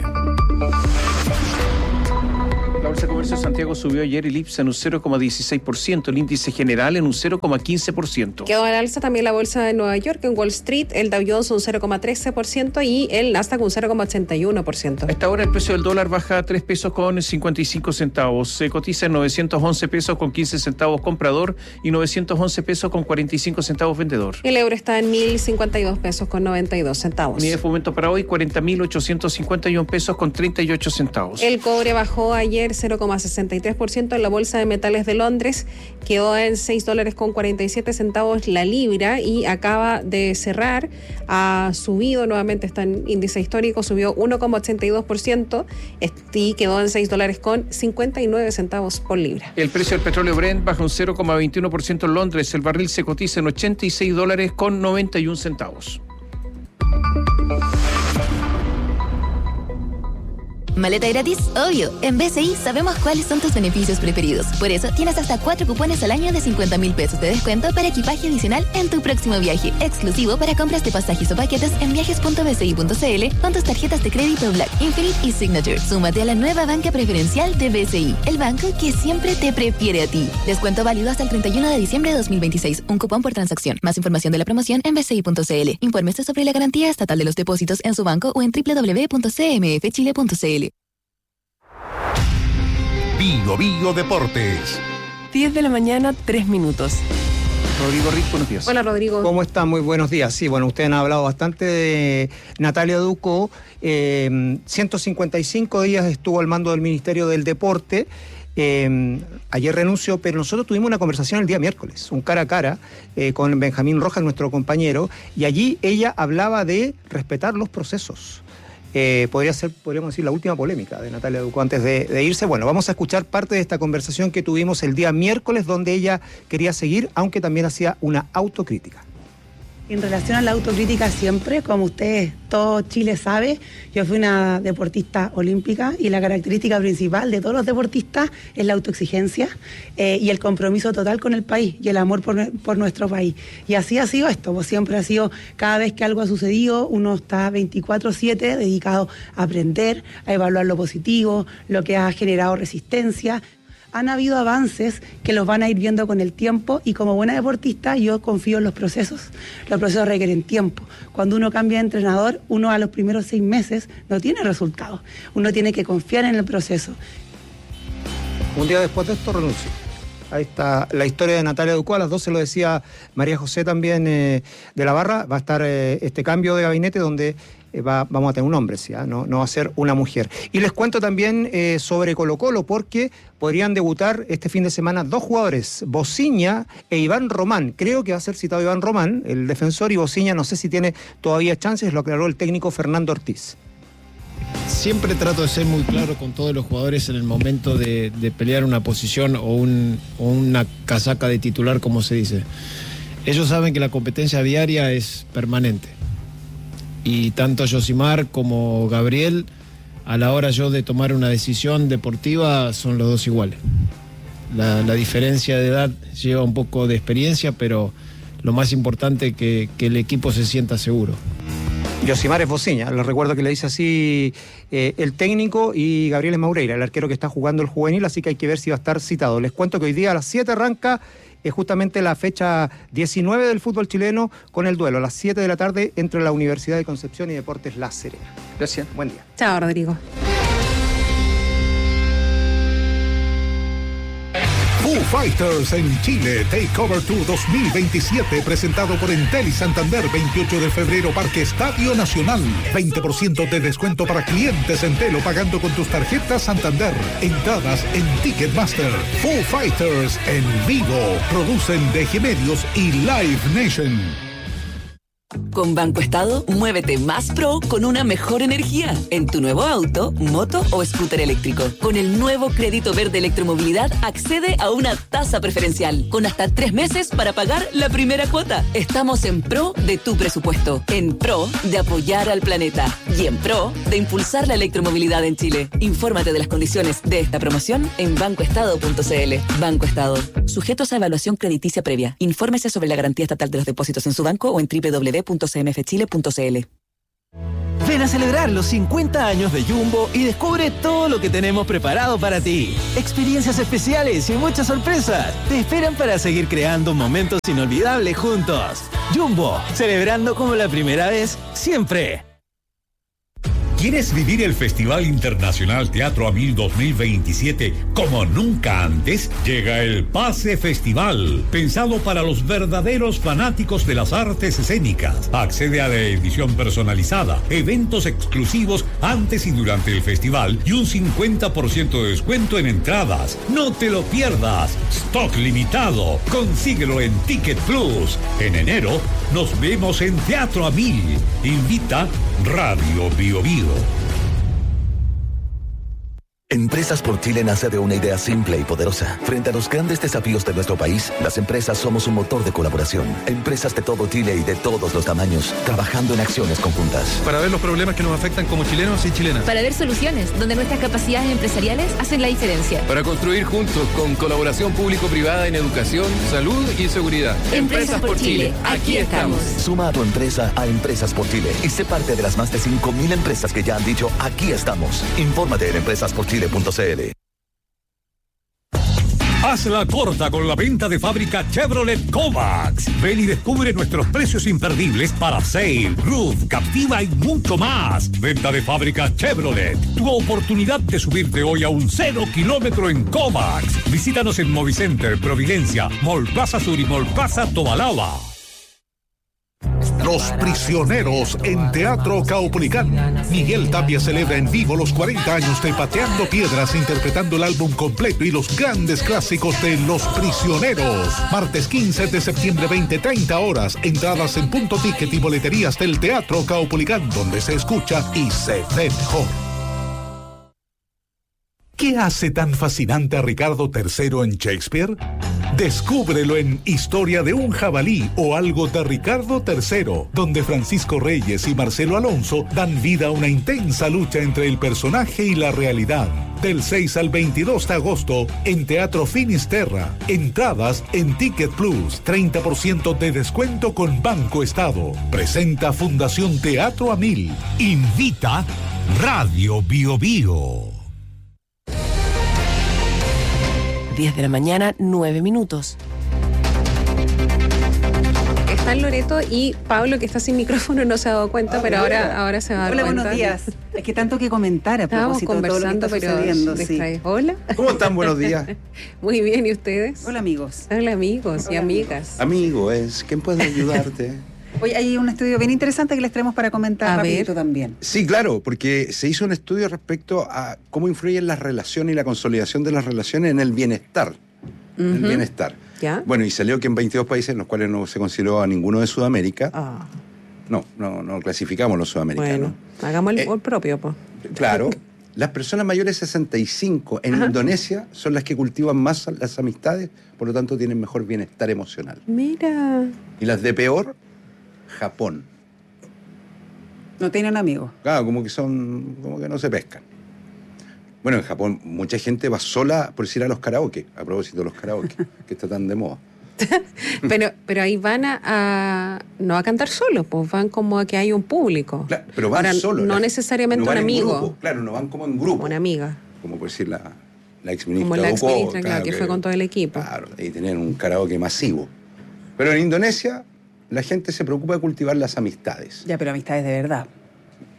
La Bolsa de Comercio de Santiago subió ayer el I P S en un cero coma dieciséis por ciento, el índice general en un cero coma quince por ciento. Quedó al alza también la Bolsa de Nueva York, en Wall Street el Dow Jones un cero coma trece por ciento y el Nasdaq un cero coma ochenta y uno por ciento. A esta hora el precio del dólar baja a tres pesos con cincuenta y cinco centavos. Se cotiza en novecientos once pesos con quince centavos comprador y novecientos once pesos con cuarenta y cinco centavos vendedor. El euro está en mil cincuenta y dos pesos con noventa y dos centavos. Unidad de fomento para hoy cuarenta mil ochocientos cincuenta y uno pesos con treinta y ocho centavos. El cobre bajó ayer cero coma sesenta y tres por ciento en la Bolsa de Metales de Londres, quedó en seis dólares con cuarenta y siete centavos la libra y acaba de cerrar, ha subido nuevamente, está en índice histórico, subió uno coma ochenta y dos por ciento y quedó en seis dólares con cincuenta y nueve centavos por libra. El precio del petróleo Brent baja un cero coma veintiuno por ciento en Londres, el barril se cotiza en ochenta y seis dólares con noventa y uno centavos. ¿Maleta gratis? Obvio. En B C I sabemos cuáles son tus beneficios preferidos. Por eso tienes hasta cuatro cupones al año de cincuenta mil pesos de descuento para equipaje adicional en tu próximo viaje. Exclusivo para compras de pasajes o paquetes en viajes punto b c i punto c l con tus tarjetas de crédito Black, Infinite y Signature. Súmate a la nueva banca preferencial de B C I, el banco que siempre te prefiere a ti. Descuento válido hasta el treinta y uno de diciembre de dos mil veintiséis. Un cupón por transacción. Más información de la promoción en b c i punto c l. Infórmese sobre la garantía estatal de los depósitos en su banco o en doble u doble u doble u punto c m f chile punto c l. Bio Bio Deportes. diez de la mañana, tres minutos. Rodrigo Rick, buenos días. Hola, Rodrigo. ¿Cómo están? Muy buenos días. Sí, bueno, ustedes han hablado bastante de Natalia Ducó. Eh, ciento cincuenta y cinco días estuvo al mando del Ministerio del Deporte. Eh, ayer renunció, pero nosotros tuvimos una conversación el día miércoles, un cara a cara, eh, con Benjamín Rojas, nuestro compañero, y allí ella hablaba de respetar los procesos. Eh, podría ser, podríamos decir, la última polémica de Natalia Ducó antes de, de irse. Bueno, vamos a escuchar parte de esta conversación que tuvimos el día miércoles, donde ella quería seguir, aunque también hacía una autocrítica. En relación a la autocrítica siempre, como ustedes, todo Chile sabe, yo fui una deportista olímpica y la característica principal de todos los deportistas es la autoexigencia eh, y el compromiso total con el país y el amor por, por nuestro país. Y así ha sido esto, pues siempre ha sido, cada vez que algo ha sucedido, uno está veinticuatro siete dedicado a aprender, a evaluar lo positivo, lo que ha generado resistencia. Han habido avances que los van a ir viendo con el tiempo y como buena deportista yo confío en los procesos. Los procesos requieren tiempo. Cuando uno cambia de entrenador, uno a los primeros seis meses no tiene resultados. Uno tiene que confiar en el proceso. Un día después de esto renunció. Ahí está la historia de Natalia Ducó. A las doce lo decía María José también eh, de la Barra. Va a estar eh, este cambio de gabinete donde eh, va, vamos a tener un hombre, ¿sí? ¿eh? no, no va a ser una mujer. Y les cuento también eh, sobre Colo-Colo, porque podrían debutar este fin de semana dos jugadores, Bociña e Iván Román. Creo que va a ser citado Iván Román, el defensor, y Bociña no sé si tiene todavía chances, lo aclaró el técnico Fernando Ortiz. Siempre trato de ser muy claro con todos los jugadores en el momento de, de pelear una posición o, un, o una casaca de titular, como se dice. Ellos saben que la competencia diaria es permanente. Y tanto Yosimar como Gabriel, a la hora yo de tomar una decisión deportiva, son los dos iguales. La, la diferencia de edad lleva un poco de experiencia, pero lo más importante es que, que el equipo se sienta seguro. Yosimar es Bociña, les recuerdo que le dice así eh, el técnico, y Gabriel es Maureira, el arquero que está jugando el juvenil, así que hay que ver si va a estar citado. Les cuento que hoy día a las siete arranca es justamente la fecha diecinueve del fútbol chileno con el duelo a las siete de la tarde entre la Universidad de Concepción y Deportes La Serena. Gracias. Buen día. Chao, Rodrigo. Foo Fighters en Chile, Takeover Tour dos mil veintisiete, presentado por Entel y Santander, veintiocho de febrero, Parque Estadio Nacional. veinte por ciento de descuento para clientes Entel o pagando con tus tarjetas Santander. Entradas en Ticketmaster. Foo Fighters en vivo. Producen D G Medios y Live Nation. Con Banco Estado, muévete más pro con una mejor energía en tu nuevo auto, moto o scooter eléctrico. Con el nuevo crédito verde electromovilidad, accede a una tasa preferencial con hasta tres meses para pagar la primera cuota. Estamos en pro de tu presupuesto, en pro de apoyar al planeta y en pro de impulsar la electromovilidad en Chile. Infórmate de las condiciones de esta promoción en banco estado punto c l. Banco Estado. Sujetos a evaluación crediticia previa. Infórmese sobre la garantía estatal de los depósitos en su banco o en doble u doble u doble u punto c m f chile punto c l. Ven a celebrar los cincuenta años de Jumbo y descubre todo lo que tenemos preparado para ti. Experiencias especiales y muchas sorpresas te esperan para seguir creando momentos inolvidables juntos. Jumbo, celebrando como la primera vez, siempre. ¿Quieres vivir el Festival Internacional Teatro Amil dos mil veintisiete como nunca antes? Llega el Pase Festival, pensado para los verdaderos fanáticos de las artes escénicas. Accede a la edición personalizada, eventos exclusivos antes y durante el festival y un cincuenta por ciento de descuento en entradas. ¡No te lo pierdas! Stock limitado. Consíguelo en Ticket Plus. En enero nos vemos en Teatro Amil. Invita Radio Bio Bio. Empresas por Chile nace de una idea simple y poderosa. Frente a los grandes desafíos de nuestro país, las empresas somos un motor de colaboración. Empresas de todo Chile y de todos los tamaños, trabajando en acciones conjuntas. Para ver los problemas que nos afectan como chilenos y chilenas. Para ver soluciones donde nuestras capacidades empresariales hacen la diferencia. Para construir juntos con colaboración público-privada en educación, salud y seguridad. Empresas por Chile, aquí estamos. Suma a tu empresa a Empresas por Chile y sé parte de las más de cinco mil empresas que ya han dicho aquí estamos. Infórmate en empresas por chile punto c l. Hazla corta con la venta de fábrica Chevrolet Kovacs. Ven y descubre nuestros precios imperdibles para Sail, Roof, Captiva y mucho más. Venta de fábrica Chevrolet. Tu oportunidad de subirte hoy a un cero kilómetro en Kovacs. Visítanos en Movicenter, Providencia, Mall Plaza Sur y Mall Plaza Tobalaba. Los Prisioneros en Teatro Caupolicán. Miguel Tapia celebra en vivo los cuarenta años de Pateando Piedras, interpretando el álbum completo y los grandes clásicos de Los Prisioneros. Martes quince de septiembre, veinte treinta horas. Entradas en Punto Ticket y boleterías del Teatro Caupolicán, donde se escucha y se ve mejor. ¿Qué hace tan fascinante a Ricardo tercero en Shakespeare? Descúbrelo en Historia de un jabalí o algo de Ricardo tercero, donde Francisco Reyes y Marcelo Alonso dan vida a una intensa lucha entre el personaje y la realidad. Del seis al veintidós de agosto en Teatro Finisterra. Entradas en Ticket Plus, treinta por ciento de descuento con Banco Estado. Presenta Fundación Teatro Amil. Invita Radio Bio Bio. diez de la mañana, nueve minutos. Está Loreto y Pablo, que está sin micrófono, no se ha dado cuenta, ah, pero ahora, ahora se va a dar Hola, cuenta. buenos días. Es que tanto que comentar a propósito de todo lo que está sucediendo. Sí. Hola. ¿Cómo están? Buenos días. Muy bien, ¿y ustedes? Hola, amigos. Hola, amigos Hola, y amigas. Amigo es, ¿quién puede ayudarte? Hoy hay un estudio bien interesante que les traemos para comentar a rapidito ver. también. Sí, claro, porque se hizo un estudio respecto a cómo influyen las relaciones y la consolidación de las relaciones en el bienestar. Uh-huh. En el bienestar. ¿Ya? Bueno, y salió que en veintidós países, en los cuales no se consideró a ninguno de Sudamérica, Ah. no, no, no clasificamos los sudamericanos. Bueno, hagamos el, Eh, el propio, pues. Claro, las personas mayores de sesenta y cinco en Ajá. Indonesia son las que cultivan más las amistades, por lo tanto tienen mejor bienestar emocional. Mira. Y las de peor, Japón. No tienen amigos. Claro, como que son, como que no se pescan. Bueno, en Japón mucha gente va sola por ir a los karaoke, a propósito de los karaoke, que está tan de moda. pero, pero ahí van a, a no a cantar solos, pues van como a que hay un público. Claro, pero van Ahora, solos. no la- necesariamente no van un en amigo. grupo, claro, no van como en grupo. Una amiga. Como por decir la, la exministra Como la Ducó, exministra, claro, que fue con todo el equipo. Claro, y tenían un karaoke masivo. Pero en Indonesia la gente se preocupa de cultivar las amistades. Ya, pero amistades de verdad.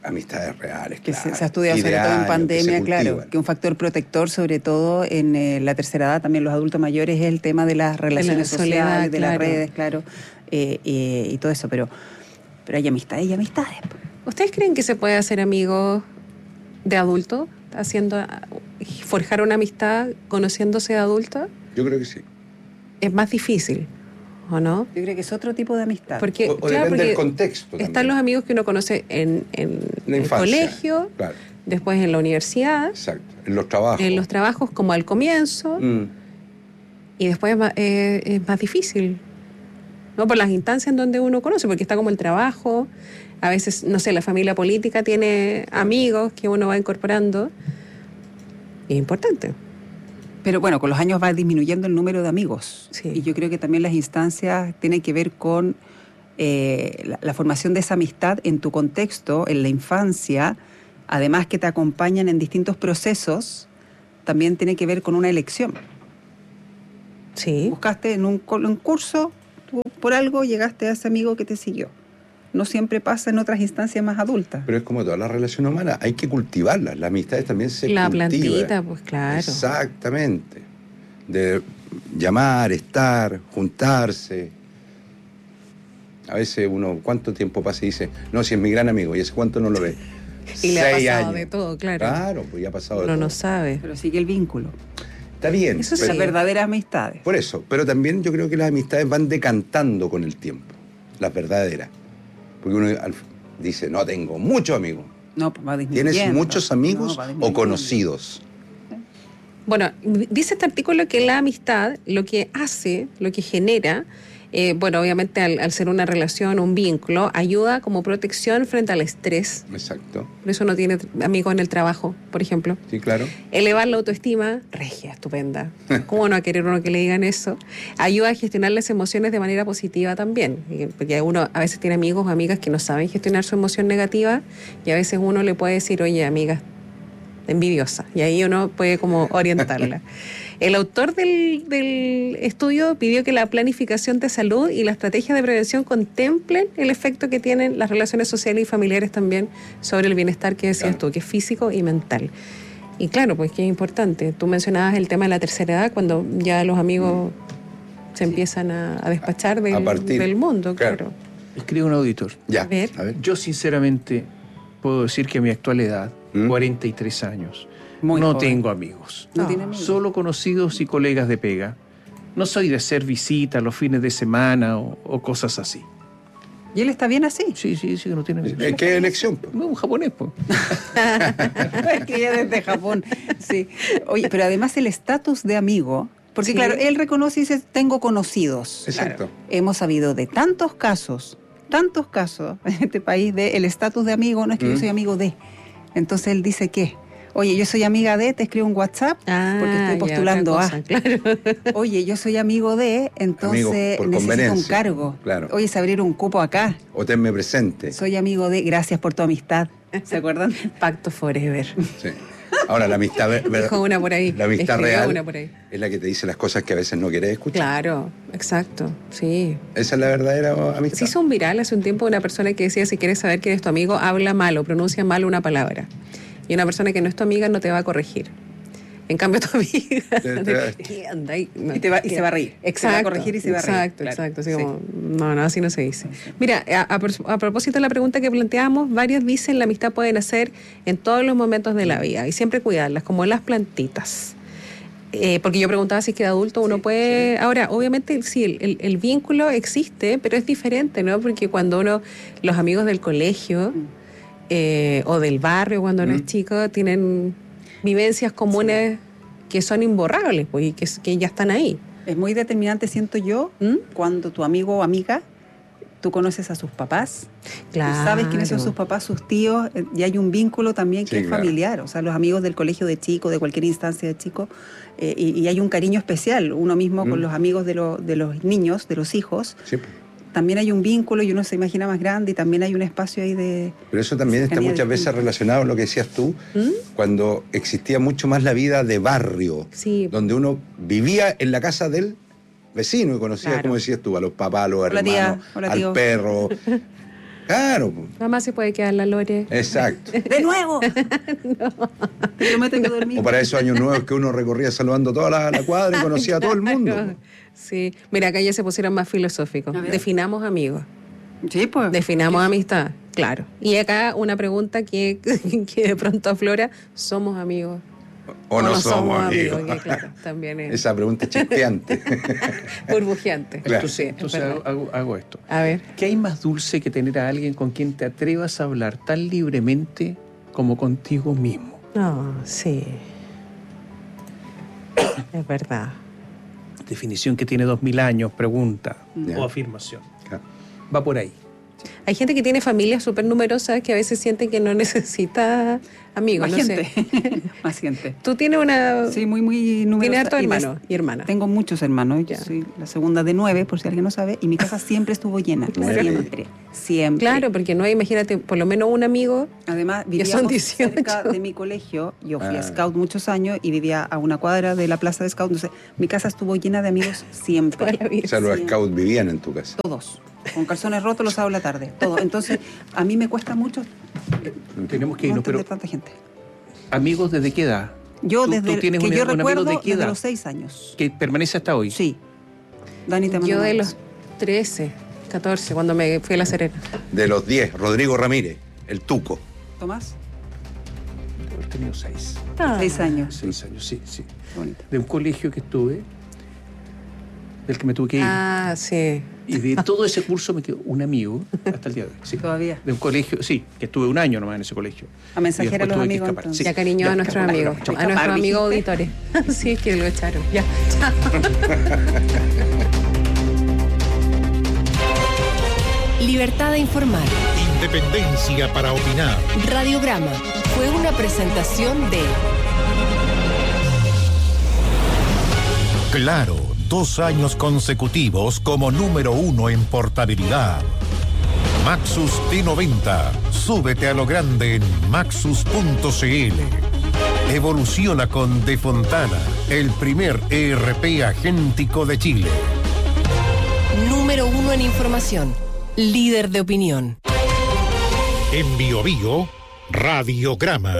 Amistades reales, que claro. se, se ha estudiado sobre todo en pandemia, que claro, que un factor protector, sobre todo en eh, la tercera edad, también los adultos mayores, es el tema de las relaciones de la soledad, sociales, de claro. las redes, claro, eh, eh, y todo eso, pero, pero hay amistades y amistades. ¿Ustedes creen que se puede hacer amigos de adulto, haciendo, forjar una amistad conociéndose de adulto? Yo creo que sí. Es más difícil, ¿o no? Yo creo que es otro tipo de amistad. Porque, o, o claro, depende porque del contexto. Están también. los amigos que uno conoce en, en La el infancia, colegio, claro. después en la universidad, Exacto. En los trabajos. en los trabajos como al comienzo, Mm. y después es más, eh, es más difícil, ¿no? Por las instancias en donde uno conoce, porque está como el trabajo, a veces, no sé, la familia política tiene amigos que uno va incorporando, y es importante. Pero bueno, con los años va disminuyendo el número de amigos. Sí. Y yo creo que también las instancias tienen que ver con eh, la, la formación de esa amistad en tu contexto, en la infancia, además que te acompañan en distintos procesos, también tiene que ver con una elección. Sí. Buscaste en un, en un curso, tú por algo llegaste a ese amigo que te siguió. No siempre pasa en otras instancias más adultas. Pero es como todas las relaciones humanas, hay que cultivarlas. Las amistades también se La cultivan. plantita, pues claro. Exactamente. De llamar, estar, juntarse. A veces uno, ¿cuánto tiempo pasa y dice, no, si es mi gran amigo, y hace cuánto no lo ve? Y le ha Seis pasado años. de todo, claro. Claro, pues ya ha pasado de Uno todo. no sabe. Pero sigue el vínculo. Está bien. Eso Las sí. verdaderas amistades. Por eso, pero también yo creo que las amistades van decantando con el tiempo, las verdaderas. Porque uno al- dice, no, tengo muchos amigos. No, pues va disminuyendo. ¿Tienes muchos amigos No, va o disminuyendo. conocidos? Bueno, dice este artículo que la amistad lo que hace, lo que genera, eh, bueno, obviamente al, al ser una relación, un vínculo, ayuda como protección frente al estrés. Exacto. Por eso uno tiene amigos en el trabajo, por ejemplo. Sí, claro. Elevar la autoestima, regia, estupenda. ¿Cómo no va a querer uno que le digan eso? Ayuda a gestionar las emociones de manera positiva también. Porque uno a veces tiene amigos o amigas que no saben gestionar su emoción negativa y a veces uno le puede decir, oye, amiga, envidiosa. Y ahí uno puede como orientarla. El autor del, del estudio pidió que la planificación de salud y la estrategia de prevención contemplen el efecto que tienen las relaciones sociales y familiares también sobre el bienestar que decías Claro. tú, que es físico y mental. Y claro, pues que es importante. Tú mencionabas el tema de la tercera edad, cuando ya los amigos mm. se empiezan a, a despachar del, A partir. del mundo, Claro. claro. Escribe un auditor. Ya. A ver. A ver. Yo sinceramente puedo decir que a mi actual edad, ¿Mm? cuarenta y tres años, Muy no joven. tengo amigos. No tiene amigos. Solo conocidos y colegas de pega. No soy de hacer visitas los fines de semana o, o cosas así. ¿Y él está bien así? Sí, sí, sí que no tiene amigos. ¿En qué elección? pues? No, un japonés, pues. Es que ya desde Japón, sí. Oye, pero además el estatus de amigo, porque Sí. claro, él reconoce y dice, tengo conocidos. Exacto. Hemos sabido de tantos casos, tantos casos en este país de el estatus de amigo, no es que yo Mm. soy amigo de. Entonces él dice que, oye, yo soy amiga de, te escribo un WhatsApp Ah, porque estoy ya, postulando otra a. cosa, claro. Oye, yo soy amigo de, entonces Amigo por necesito un conveniencia, cargo. claro. Oye, se abrir un cupo acá. O tenme presente. Soy amigo de, gracias por tu amistad. ¿Se acuerdan? Pacto forever. Sí. Ahora, la amistad, ver- ver- Dijo una por ahí. la amistad Escribió real una por ahí. es la que te dice las cosas que a veces no querés escuchar. Claro, exacto, sí. Esa es la verdadera amistad. Se hizo un viral hace un tiempo una persona que decía, si quieres saber quién es tu amigo, habla mal o pronuncia mal una palabra. Y una persona que no es tu amiga no te va a corregir. En cambio, tu amiga... Te- te- ¿Qué anda ahí? No, Y, te va, y se va a reír. Exacto. Te va a corregir y se va a reír. Exacto, Claro. exacto. Así Sí. como, no, no, así no se dice. Mira, a, a pros- a propósito de la pregunta que planteamos, varios dicen la amistad puede nacer en todos los momentos de la vida y siempre cuidarlas, como las plantitas. Eh, porque yo preguntaba si es que de adulto uno puede... Ahora, obviamente, sí, el, el- el vínculo existe, pero es diferente, ¿no? Porque cuando uno, los amigos del colegio eh, o del barrio, cuando uno Mm. es chico, tienen vivencias comunes que son imborrables, pues, y que, que ya están ahí. Es muy determinante, siento yo, cuando tu amigo o amiga, tú conoces a sus papás, Claro. tú sabes quiénes son sus papás, sus tíos, eh, y hay un vínculo también que Sí, es claro. familiar, o sea, los amigos del colegio de chico, de cualquier instancia de chico, eh, y, y hay un cariño especial, uno mismo Mm. con los amigos de, lo- de los niños, de los hijos, Sí, también hay un vínculo y uno se imagina más grande y también hay un espacio ahí de... pero eso también está cercanía muchas veces distinta. relacionado con lo que decías tú, cuando existía mucho más la vida de barrio, Sí. donde uno vivía en la casa del vecino y conocía, Claro. como decías tú, a los papás, a los Hola, tía. hermanos, Hola, al tío. perro. Claro. Mamá se puede quedar la Lore. Exacto. ¡De nuevo! No. Yo me tengo que dormir. O para esos años nuevos que uno recorría saludando toda la, la cuadra y conocía Claro. a todo el mundo. Sí. Mira, acá ya se pusieron más filosóficos. Definamos amigos. Sí, pues. Definamos amistad, claro. Y acá una pregunta que, que de pronto aflora, ¿somos amigos? O, o no, no somos amigos. amigos que, claro, también es esa pregunta es chispeante. burbujeante. Claro. Entonces, entonces hago, hago, hago esto. A ver. ¿Qué hay más dulce que tener a alguien con quien te atrevas a hablar tan libremente como contigo mismo? No, sí. Es verdad. Definición que tiene dos mil años, pregunta Ya. o afirmación. Va por ahí. Hay gente que tiene familias súper numerosas que a veces sienten que no necesita amigos. Más no gente. sé. Más gente. Tú tienes una... Sí, muy, muy numerosa. Tienes hartos Y hermanos mes- y hermanas. Tengo muchos hermanos. Yo soy la segunda de nueve, por si alguien no sabe. Y mi casa siempre estuvo llena. Siempre. Siempre. Claro, porque no hay, imagínate, por lo menos un amigo. Además, que son vivíamos dieciocho. cerca de mi colegio. Yo fui Ah. a Scout muchos años y vivía a una cuadra de la plaza de Scout. Entonces, mi casa estuvo llena de amigos siempre. O sea, los scouts vivían en tu casa. Todos. Con calzones rotos los sábados de la tarde. Todo. Entonces, a mí me cuesta mucho Tenemos que no irnos, pero entender tanta gente. ¿amigos desde qué edad? Yo ¿Tú- desde tú tienes que un- yo un amigo recuerdo de qué desde edad? los seis años. ¿Que permanece hasta hoy? Sí. Dani, te mando Yo un de abrazo. los trece, catorce, cuando me fui a La Serena. De los diez, Rodrigo Ramírez, el Tuco. ¿Tomás? He tenido seis. Ah. Seis años. Seis años, sí, sí. Bonito. De un colegio que estuve, del que me tuve que ir. Ah, sí. Y de todo ese curso me quedó un amigo hasta el día de hoy. Sí. Todavía. De un colegio, sí, que estuve un año nomás en ese colegio. A mensajear Y a los después tuve que amigos, escapar. entonces. Ya cariño a nuestros escapar, amigos, chao. a nuestros Escapar, amigos dijiste. auditores. Sí, que lo echaron. Ya, chao. Libertad de informar. Independencia para opinar. Radiograma fue una presentación de Claro, dos años consecutivos como número uno en portabilidad. Maxus T noventa. Súbete a lo grande en maxus punto c l. Evoluciona con De Fontana, el primer E R P agéntico de Chile. número uno en información. Líder de opinión. En Bio Bio, Radiograma.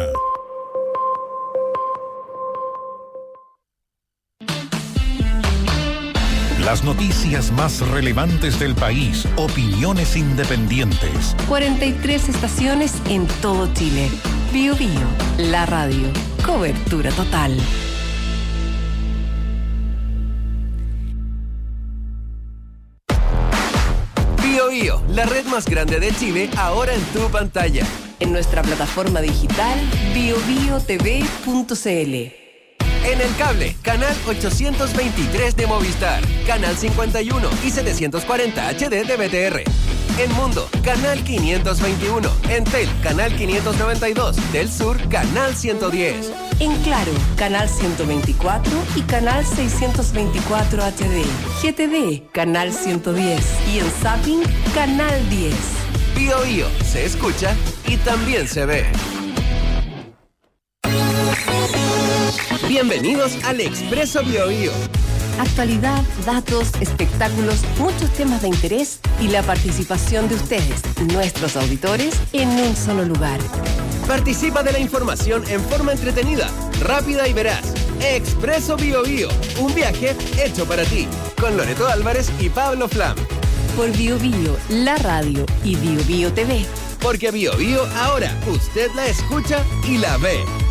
Las noticias más relevantes del país, opiniones independientes. cuarenta y tres estaciones en todo Chile. Bio Bio, la radio. Cobertura total. Bio Bio, la red más grande de Chile, ahora en tu pantalla. En nuestra plataforma digital bio bio t v punto c l. En el cable, canal ochocientos veintitrés de Movistar, canal cincuenta y uno y setecientos cuarenta H D de B T R. En Mundo, canal quinientos veintiuno. En Tel, canal quinientos noventa y dos. Del Sur, canal ciento diez. En Claro, canal ciento veinticuatro y canal seiscientos veinticuatro H D. G T D, canal ciento diez. Y en Zapping, canal diez. Bio Bio, se escucha y también se ve. Bienvenidos al Expreso Bio Bio. Actualidad, datos, espectáculos, muchos temas de interés y la participación de ustedes, nuestros auditores, en un solo lugar. Participa de la información en forma entretenida, rápida y veraz. Expreso Bio Bio, un viaje hecho para ti. Con Loreto Álvarez y Pablo Flam. Por Bio Bio, la radio y Bio Bio T V. Porque Bio Bio ahora usted la escucha y la ve.